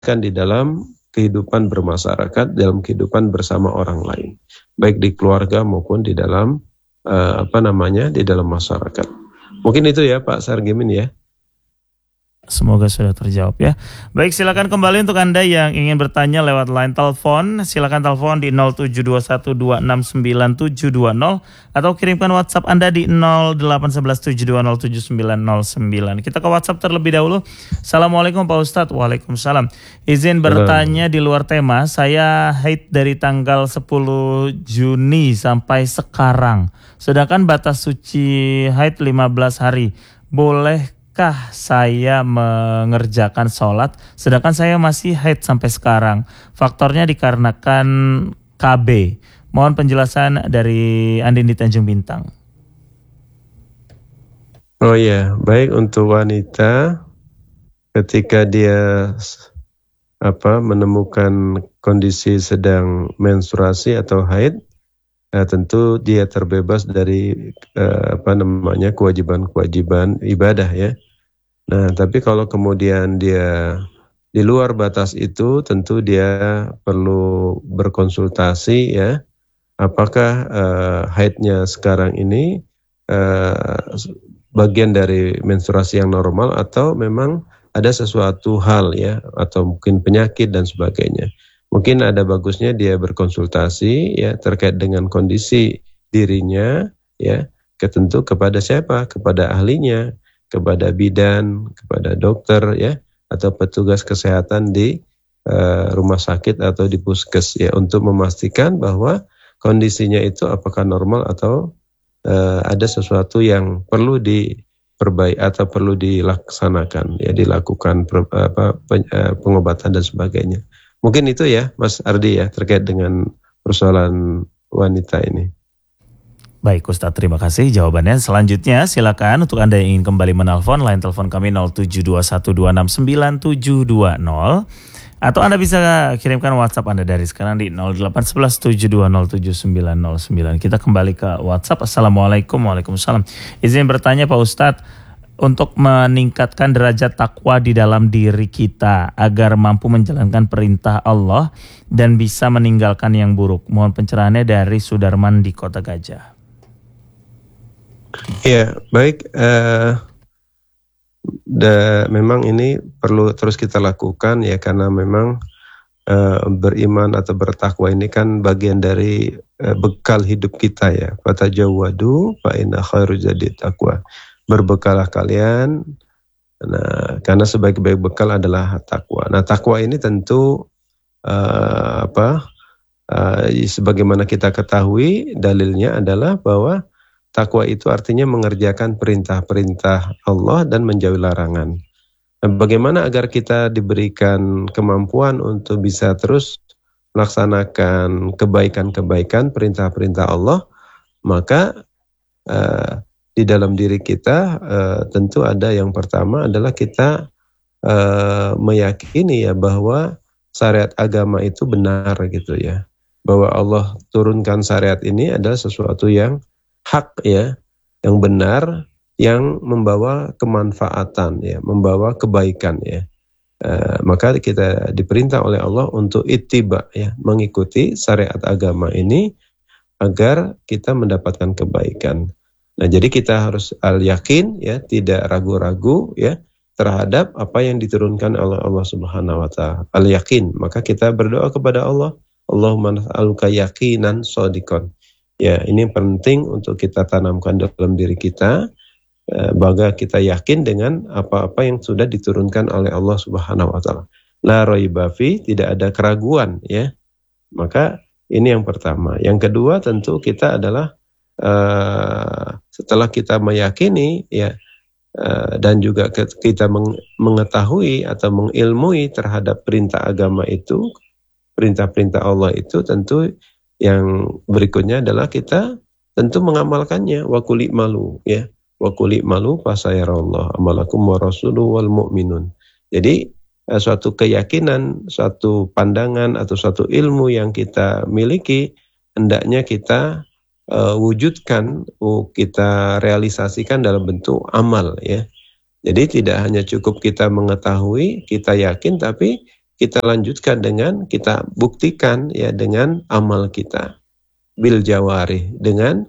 di dalam kehidupan bermasyarakat, dalam kehidupan bersama orang lain, baik di keluarga maupun di dalam di dalam masyarakat. Mungkin itu ya Pak Sargimin ya. Semoga sudah terjawab ya. Baik, silakan kembali untuk Anda yang ingin bertanya lewat line telepon. Silakan telepon di 0721269720 atau kirimkan WhatsApp Anda di 08117207909. Kita ke WhatsApp terlebih dahulu. Assalamualaikum Pak Ustadz. Waalaikumsalam. Izin bertanya di luar tema. Saya haid dari tanggal 10 Juni sampai sekarang. Sedangkan batas suci haid 15 hari. Bolehkah saya mengerjakan sholat sedangkan saya masih haid sampai sekarang? Faktornya dikarenakan KB. Mohon penjelasan dari Andin di Tanjung Bintang. Oh ya, baik, untuk wanita ketika dia menemukan kondisi sedang menstruasi atau haid, tentu dia terbebas dari kewajiban-kewajiban ibadah ya. Nah, tapi kalau kemudian dia di luar batas itu, tentu dia perlu berkonsultasi ya. Apakah haidnya sekarang ini bagian dari menstruasi yang normal atau memang ada sesuatu hal ya, atau mungkin penyakit dan sebagainya. Mungkin ada bagusnya dia berkonsultasi ya terkait dengan kondisi dirinya ya, tentu kepada siapa? Kepada ahlinya, kepada bidan, kepada dokter ya, atau petugas kesehatan di rumah sakit atau di puskes ya, untuk memastikan bahwa kondisinya itu apakah normal atau ada sesuatu yang perlu diperbaiki atau perlu dilaksanakan ya, dilakukan pengobatan dan sebagainya. Mungkin itu ya Mas Ardi ya terkait dengan persoalan wanita ini. Baik Ustadz, terima kasih jawabannya. Selanjutnya silakan untuk Anda yang ingin kembali menelpon, line telepon kami 0721269720 atau Anda bisa kirimkan WhatsApp Anda dari sekarang di 081172079909. Kita kembali ke WhatsApp. Assalamualaikum. Waalaikumsalam. Izin bertanya Pak Ustadz, untuk meningkatkan derajat takwa di dalam diri kita agar mampu menjalankan perintah Allah dan bisa meninggalkan yang buruk. Mohon pencerahannya dari Sudarman di Kota Gajah. Ya, baik. Memang ini perlu terus kita lakukan ya, karena memang beriman atau bertakwa ini kan bagian dari bekal hidup kita ya. Fatajawwadu fa inna khairu zadi taqwa. Berbekalah kalian, karena sebaik-baik bekal adalah takwa. Nah, takwa ini tentu sebagaimana kita ketahui, dalilnya adalah bahwa takwa itu artinya mengerjakan perintah-perintah Allah dan menjauhi larangan. Nah, bagaimana agar kita diberikan kemampuan untuk bisa terus melaksanakan kebaikan-kebaikan, perintah-perintah Allah, maka di dalam diri kita tentu ada yang pertama adalah kita meyakini ya bahwa syariat agama itu benar gitu ya, bahwa Allah turunkan syariat ini adalah sesuatu yang hak ya, yang benar, yang membawa kemanfaatan ya, membawa kebaikan ya. Maka kita diperintah oleh Allah untuk ittiba ya, mengikuti syariat agama ini agar kita mendapatkan kebaikan. Nah, jadi kita harus al-yakin ya, tidak ragu-ragu ya terhadap apa yang diturunkan oleh Allah Subhanahu wa taala. Al-yakin, maka kita berdoa kepada Allah, Allahumma nas'aluka yaqinan shadiqan. Ya, ini penting untuk kita tanamkan dalam diri kita, bahwa kita yakin dengan apa-apa yang sudah diturunkan oleh Allah Subhanahu wa taala. La raiba fi, tidak ada keraguan ya. Maka ini yang pertama. Yang kedua tentu kita adalah setelah kita meyakini ya, dan juga kita mengetahui atau mengilmui terhadap perintah agama itu, perintah-perintah Allah itu, tentu yang berikutnya adalah kita tentu mengamalkannya. Wa qul i'malu ya, wa qul i'malu fasayarallahu amalakum wa rasuluhu wal mu'minun. Jadi suatu keyakinan, suatu pandangan atau suatu ilmu yang kita miliki hendaknya kita wujudkan, kita realisasikan dalam bentuk amal ya. Jadi tidak hanya cukup kita mengetahui, kita yakin, tapi kita lanjutkan dengan kita buktikan ya dengan amal kita bil jawari, dengan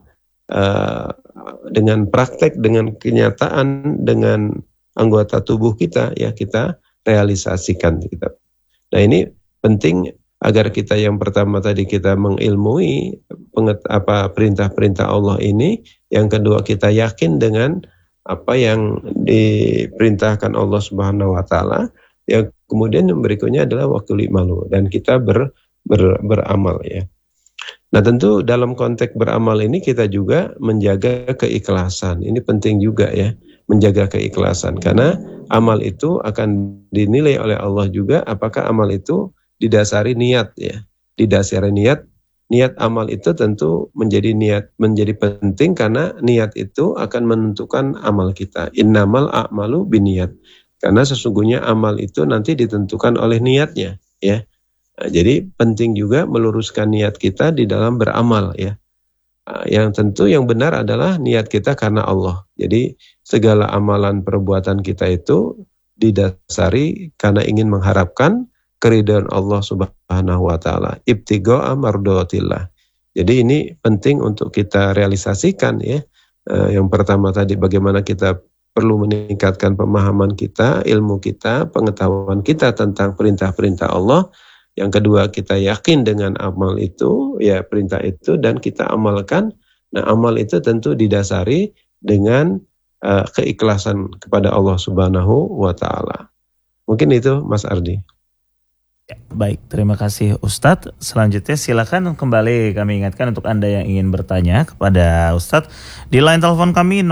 praktek, dengan kenyataan, dengan anggota tubuh kita ya kita realisasikan kita. Nah ini penting agar kita yang pertama tadi kita mengilmui perintah-perintah Allah ini, yang kedua kita yakin dengan apa yang diperintahkan Allah Subhanahu wa taala, yang kemudian yang berikutnya adalah waktu malu dan kita beramal ya. Nah tentu dalam konteks beramal ini kita juga menjaga keikhlasan. Ini penting juga ya, menjaga keikhlasan. Karena amal itu akan dinilai oleh Allah juga apakah amal itu didasari niat ya. Didasari niat amal itu tentu menjadi penting karena niat itu akan menentukan amal kita. Innamal a'malu binniat. Karena sesungguhnya amal itu nanti ditentukan oleh niatnya ya. Nah, jadi penting juga meluruskan niat kita di dalam beramal ya. Yang tentu yang benar adalah niat kita karena Allah. Jadi segala amalan perbuatan kita itu didasari karena ingin mengharapkan keridhaan Allah Subhanahu wa taala. Ibtigha'a mardatillah. Jadi ini penting untuk kita realisasikan ya. Yang pertama tadi bagaimana kita perlu meningkatkan pemahaman kita, ilmu kita, pengetahuan kita tentang perintah-perintah Allah. Yang kedua kita yakin dengan amal itu, ya perintah itu dan kita amalkan. Nah amal itu tentu didasari dengan keikhlasan kepada Allah Subhanahu wa taala. Mungkin itu Mas Ardi. Ya, baik, terima kasih Ustadz. Selanjutnya silakan kembali kami ingatkan untuk Anda yang ingin bertanya kepada Ustadz di line telepon kami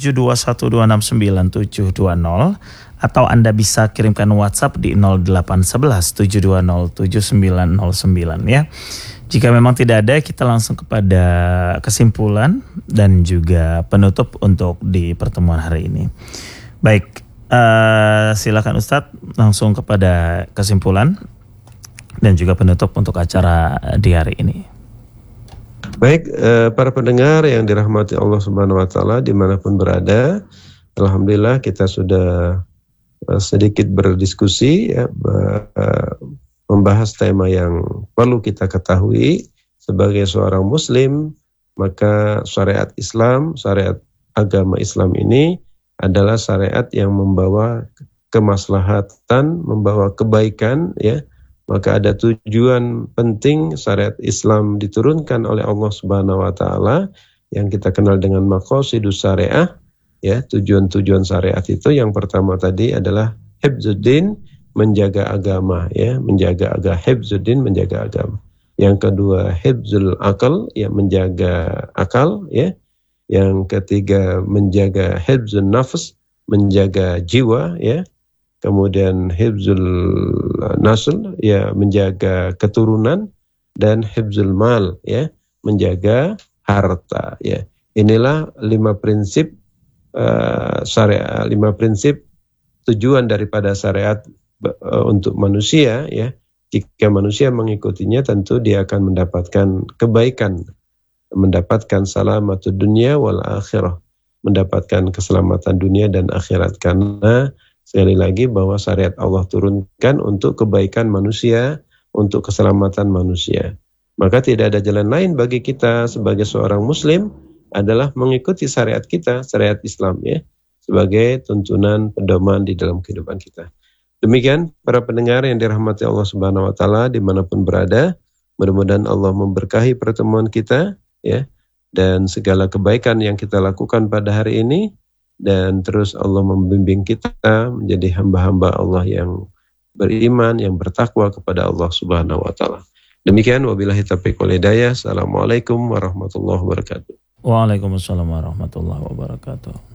07212697720 atau Anda bisa kirimkan WhatsApp di 0811-720-7909 ya. Jika memang tidak ada, kita langsung kepada kesimpulan dan juga penutup untuk di pertemuan hari ini. Baik, silakan Ustadz langsung kepada kesimpulan dan juga penutup untuk acara di hari ini. Baik, para pendengar yang dirahmati Allah Subhanahu wa taala dimanapun berada, alhamdulillah kita sudah sedikit berdiskusi ya, membahas tema yang perlu kita ketahui sebagai seorang muslim. Maka syariat Islam, syariat agama Islam ini adalah syariat yang membawa kemaslahatan, membawa kebaikan ya. Maka ada tujuan penting syariat Islam diturunkan oleh Allah Subhanahu wa taala yang kita kenal dengan maqasidus syariah. Ya, tujuan-tujuan syariat itu yang pertama tadi adalah hifzuddin, menjaga agama ya, menjaga hifzuddin, menjaga agama. Yang kedua hifzul akal, ya menjaga akal ya. Yang ketiga menjaga hifzun nafs, menjaga jiwa ya. Kemudian hifzul nasl ya, menjaga keturunan, dan hifzul mal ya, menjaga harta ya. Inilah 5 prinsip syariat, 5 prinsip tujuan daripada syariat untuk manusia ya. Jika manusia mengikutinya tentu dia akan mendapatkan kebaikan, mendapatkan salamatud dunia wal akhirah, mendapatkan keselamatan dunia dan akhirat. Karena sekali lagi bahwa syariat Allah turunkan untuk kebaikan manusia, untuk keselamatan manusia. Maka tidak ada jalan lain bagi kita sebagai seorang muslim adalah mengikuti syariat kita, syariat Islam ya, sebagai tuntunan pedoman di dalam kehidupan kita. Demikian para pendengar yang dirahmati Allah Subhanahu wa taala dimanapun berada, mudah-mudahan Allah memberkahi pertemuan kita ya, dan segala kebaikan yang kita lakukan pada hari ini, dan terus Allah membimbing kita menjadi hamba-hamba Allah yang beriman, yang bertakwa kepada Allah Subhanahu wa taala. Demikian, wabillahi taufiq wal hidayah. Assalamualaikum warahmatullahi wabarakatuh. Waalaikumsalam warahmatullahi wabarakatuh.